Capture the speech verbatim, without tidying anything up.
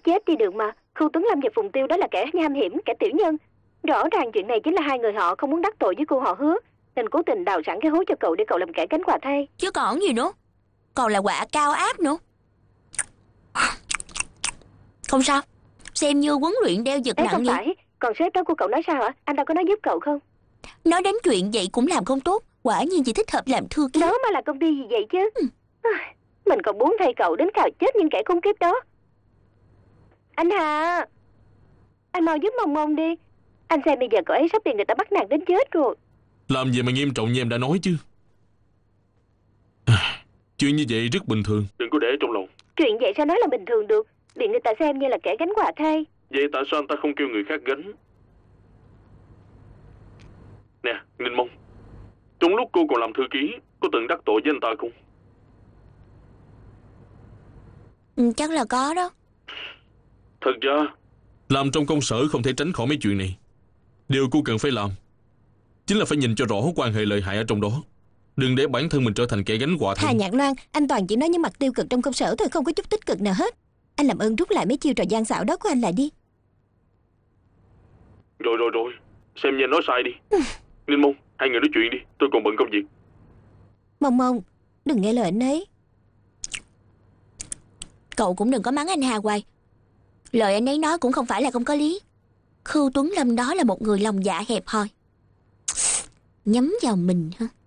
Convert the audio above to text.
chết đi được mà. Khưu Tuấn Lâm và Phùng Tiêu đó là kẻ nham hiểm, kẻ tiểu nhân. Rõ ràng chuyện này chính là hai người họ không muốn đắc tội với cô họ Hứa, nên cố tình đào sẵn cái hố cho cậu để cậu làm kẻ gánh quà thay. Chứ còn gì nữa, còn là quả cao áp nữa. Không sao, xem như huấn luyện đeo giật Ê, nặng không vậy. phải. Còn sếp đó của cậu nói sao hả? Anh ta có nói giúp cậu không? Nói đến chuyện vậy cũng làm không tốt. Quả nhiên chỉ thích hợp làm thư ký. Đó mà là công ty gì vậy chứ? Ừ. Mình còn muốn thay cậu đến cào chết những kẻ khốn kiếp đó. Anh Hà, anh mau giúp Mông Mông đi. Anh xem bây giờ cậu ấy sắp bị người ta bắt nạt đến chết rồi. Làm gì mà nghiêm trọng như em đã nói chứ. Chuyện như vậy rất bình thường, đừng có để trong lòng. Chuyện vậy sao nói là bình thường được? Bị người ta xem như là kẻ gánh quà thay. Vậy tại sao anh ta không kêu người khác gánh? Nè, Ninh Mông, trong lúc cô còn làm thư ký, có từng đắc tội với anh ta không? Ừ, chắc là có đó. Thật ra, làm trong công sở không thể tránh khỏi mấy chuyện này. Điều cô cần phải làm chính là phải nhìn cho rõ quan hệ lợi hại ở trong đó. Đừng để bản thân mình trở thành kẻ gánh quà Hà thêm. Nhạc Loan, anh toàn chỉ nói những mặt tiêu cực trong công sở thôi, không có chút tích cực nào hết. Anh làm ơn rút lại mấy chiêu trò gian xảo đó của anh lại đi. Rồi rồi rồi, xem như nói sai đi. Ninh Mông, hai người nói chuyện đi, tôi còn bận công việc. Mông Mông, đừng nghe lời anh ấy. Cậu cũng đừng có mắng anh Hà hoài. Lời anh ấy nói cũng không phải là không có lý. Khưu Tuấn Lâm đó là một người lòng dạ hẹp hòi, nhắm vào mình ha.